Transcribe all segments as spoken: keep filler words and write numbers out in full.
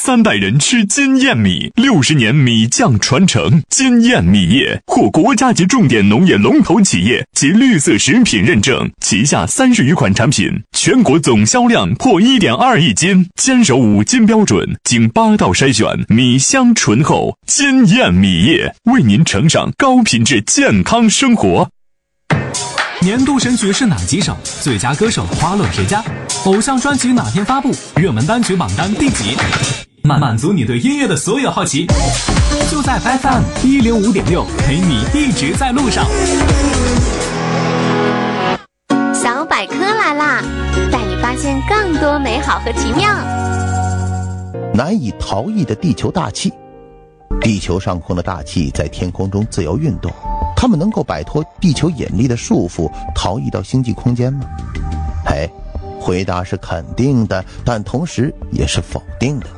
三代人吃金燕米，六十年米酱传承。金燕米业获国家级重点农业龙头企业及绿色食品认证，旗下三十余款产品，全国总销量破 一点二亿斤，坚守五金标准，经八道筛选，米香醇厚。金燕米业为您呈上高品质健康生活。 年度神曲是哪几首？最佳歌手花落谁家？偶像专辑哪天发布？热门单曲榜单第几？满满足你对音乐的所有好奇，就在 F M 一零五点六，陪你一直在路上。 小百科来啦，带你发现更多美好和奇妙。 难以逃逸的地球大气。地球上空的大气在天空中自由运动，它们能够摆脱地球引力的束缚，逃逸到星际空间吗？哎，回答是肯定的，但同时也是否定的。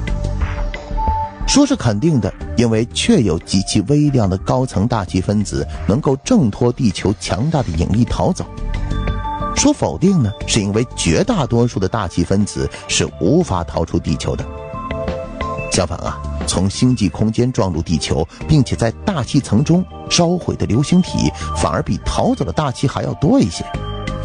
说是肯定的，因为确有极其微量的高层大气分子能够挣脱地球强大的引力逃走。说否定呢，是因为绝大多数的大气分子是无法逃出地球的。相反啊，从星际空间撞入地球，并且在大气层中烧毁的流星体，反而比逃走的大气还要多一些。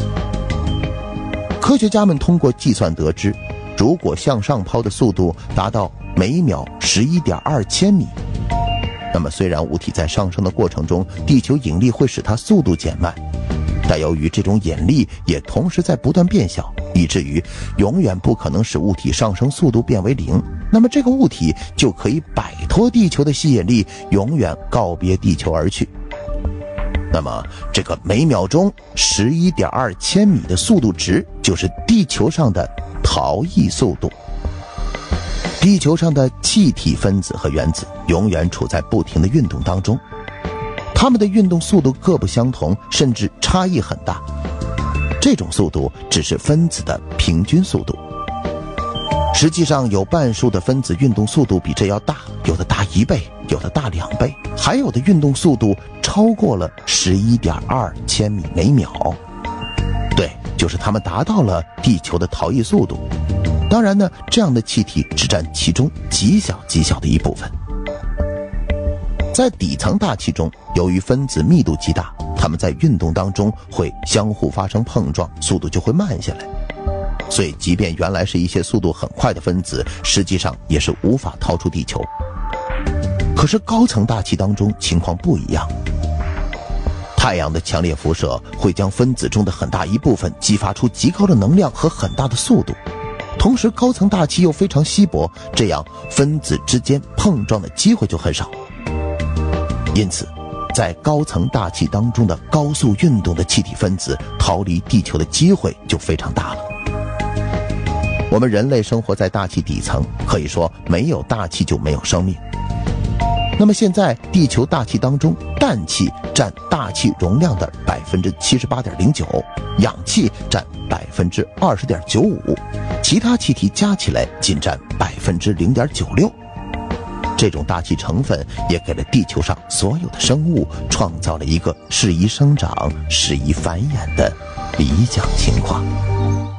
科学家们通过计算得知，如果向上抛的速度达到每秒 十一点二千米，那么虽然物体在上升的过程中，地球引力会使它速度减慢，但由于这种引力也同时在不断变小，以至于永远不可能使物体上升速度变为零，那么这个物体就可以摆脱地球的吸引力，永远告别地球而去。那么这个每秒钟 十一点二千米的速度值，就是地球上的逃逸速度。地球上的气体分子和原子永远处在不停的运动当中，它们的运动速度各不相同，甚至差异很大。这种速度只是分子的平均速度，实际上有半数的分子运动速度比这要大，有的大一倍，有的大两倍，还有的运动速度超过了 十一点二千米每秒。对，就是它们达到了地球的逃逸速度。当然呢，这样的气体只占其中极小极小的一部分。在底层大气中，由于分子密度极大，它们在运动当中会相互发生碰撞，速度就会慢下来。所以即便原来是一些速度很快的分子，实际上也是无法逃出地球。可是高层大气当中情况不一样，太阳的强烈辐射会将分子中的很大一部分激发出极高的能量和很大的速度，同时高层大气又非常稀薄，这样分子之间碰撞的机会就很少。因此在高层大气当中的高速运动的气体分子逃离地球的机会就非常大了。我们人类生活在大气底层，可以说没有大气就没有生命。那么现在地球大气当中，氮气占大气容量的 百分之七十八点零九， 氧气占 百分之二十点九五， 其他气体加起来仅占 百分之零点九六。这种大气成分也给了地球上所有的生物创造了一个适宜生长、适宜繁衍的理想情况。